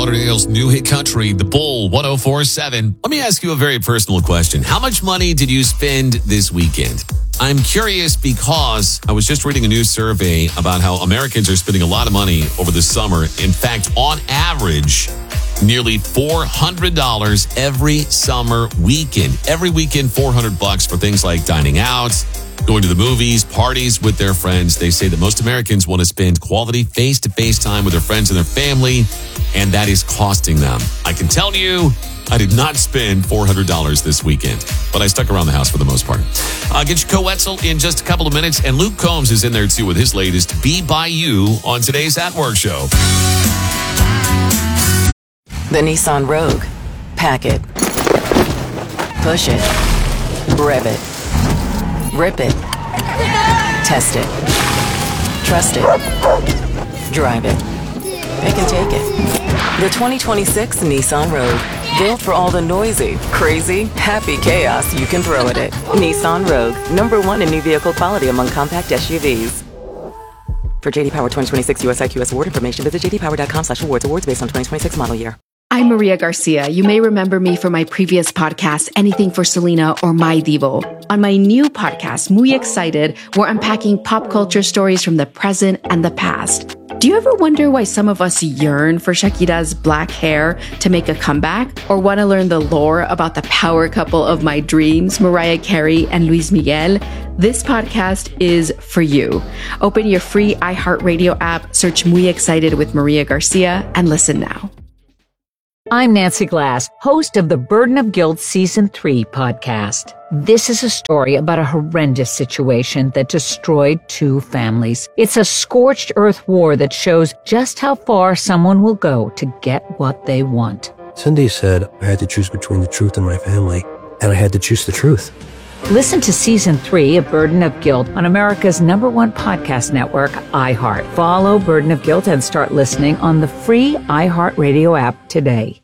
Lauderdale's new hit country, The Bull 104.7. Let me ask you a very personal question. How much money did you spend this weekend? I'm curious because I was just reading a new survey about how Americans are spending a lot of money over the summer. In fact, on average, nearly $400 every summer weekend. Every weekend, $400 for things like dining out, going to the movies, parties with their friends. They say that most Americans want to spend quality face-to-face time with their friends and their family, and that is costing them. I can tell you, I did not spend $400 this weekend, but I stuck around the house for the most part. I'll get you Co-Wetzel in just a couple of minutes, and Luke Combs is in there too with his latest Be By You on today's At Work show. The Nissan Rogue. Pack it. Push it. Rev it. Rip it. Test it. Trust it. Drive it. Pick and take it. The 2026 Nissan Rogue. Built for all the noisy, crazy, happy chaos you can throw at it. Nissan Rogue. #1 in new vehicle quality among compact SUVs. For JD Power 2026 US IQS award information, visit jdpower.com/awards. Awards based on 2026 model year. I'm Maria Garcia. You may remember me from my previous podcast, Anything for Selena or My Divo. On my new podcast, Muy Excited, we're unpacking pop culture stories from the present and the past. Do you ever wonder why some of us yearn for Shakira's black hair to make a comeback? Or want to learn the lore about the power couple of my dreams, Mariah Carey and Luis Miguel? This podcast is for you. Open your free iHeartRadio app, search Muy Excited with Maria Garcia, and listen now. I'm Nancy Glass, host of the Burden of Guilt Season 3 podcast. This is a story about a horrendous situation that destroyed 2 families. It's a scorched earth war that shows just how far someone will go to get what they want. Cindy said I had to choose between the truth and my family, and I had to choose the truth. Listen to Season 3 of Burden of Guilt on America's #1 podcast network, iHeart. Follow Burden of Guilt and start listening on the free iHeartRadio app today.